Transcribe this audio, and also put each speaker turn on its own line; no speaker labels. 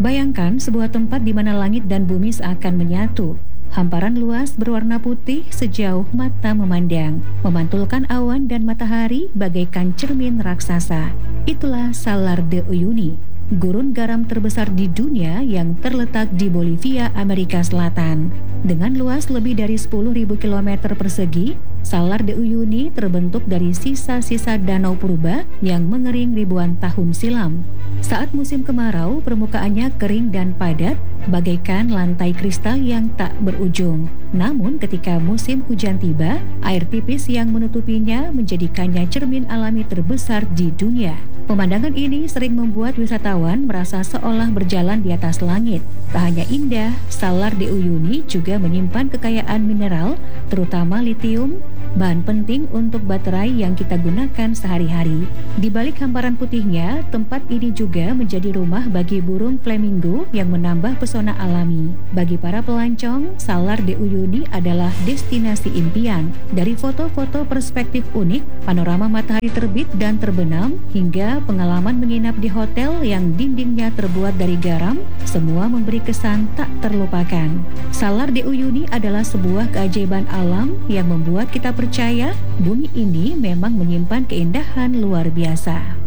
Bayangkan sebuah tempat di mana langit dan bumi seakan menyatu. Hamparan luas berwarna putih sejauh mata memandang, memantulkan awan dan matahari bagaikan cermin raksasa. Itulah Salar de Uyuni, gurun garam terbesar di dunia yang terletak di Bolivia, Amerika Selatan. Dengan luas lebih dari 10.000 km persegi, Salar de Uyuni terbentuk dari sisa-sisa danau purba yang mengering ribuan tahun silam. Saat musim kemarau, permukaannya kering dan padat, bagaikan lantai kristal yang tak berujung. Namun ketika musim hujan tiba, air tipis yang menutupinya menjadikannya cermin alami terbesar di dunia. Pemandangan ini sering membuat wisatawan merasa seolah berjalan di atas langit. Tak hanya indah, Salar de Uyuni juga menyimpan kekayaan mineral, terutama litium, bahan penting untuk baterai yang kita gunakan sehari-hari. Di balik hamparan putihnya, tempat ini juga menjadi rumah bagi burung flamingo yang menambah pesona alami. Bagi para pelancong, Salar de Uyuni adalah destinasi impian. Dari foto-foto perspektif unik, panorama matahari terbit dan terbenam, hingga pengalaman menginap di hotel yang dindingnya terbuat dari garam, semua memberi kesan tak terlupakan. Salar de Uyuni adalah sebuah keajaiban alam yang membuat kita percaya bumi ini memang menyimpan keindahan luar biasa.